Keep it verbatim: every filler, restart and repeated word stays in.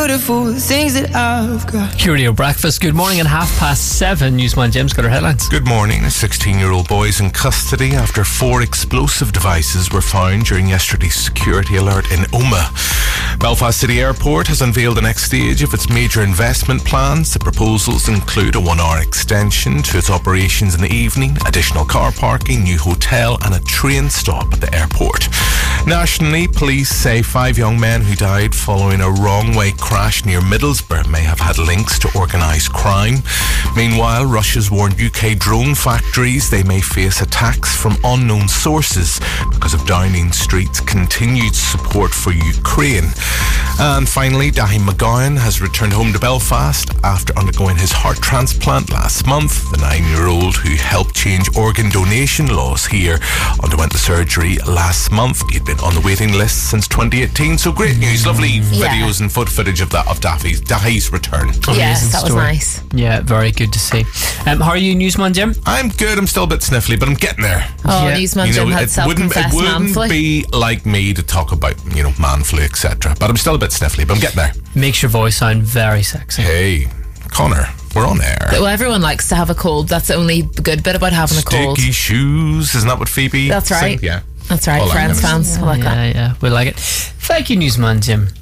Beautiful things that I've got. Curio Breakfast. Good morning. At half past seven, Newsman Jim's got our headlines. Good morning. A sixteen-year-old boy is in custody after four explosive devices were found during yesterday's security alert in Omagh. Belfast City Airport has unveiled the next stage of its major investment plans. The proposals include a one-hour extension to its operations in the evening, additional car parking, new hotel and a train stop at the airport. Nationally, police say five young men who died following a wrong-way crash near Middlesbrough may have had links to organised crime. Meanwhile, Russia's warned U K drone factories they may face attacks from unknown sources because of Downing Street's continued support for Ukraine. And finally, Daithí McGowan has returned home to Belfast after undergoing his heart transplant last month. The nine-year-old who helped change organ donation laws here underwent the surgery last month. He'd been on the waiting list since twenty eighteen, so great news. Lovely Yeah. videos and foot footage of that of Daithí's, Daithí's return. Yes, Amazing that was story. nice. Yeah, very good to see. Um, how are you, Newsman Jim? I'm good. I'm still a bit sniffly, but I'm getting there. Oh, Yeah. Newsman You know, Jim had it wouldn't, it self-confessed man wouldn't flu. be like me to talk about, you know, man flu, et cetera. But I'm still a bit sniffly, but I'm getting there. Makes your voice sound very sexy. Hey, Connor, we're on air. Well, everyone likes to have a cold. That's the only good bit about having a cold. Sticky shoes, isn't that what Phoebe That's right. sang? Yeah. That's right, All I'm Friends gonna fans. I like that. Yeah, yeah, we like it. Thank you, Newsman Jim.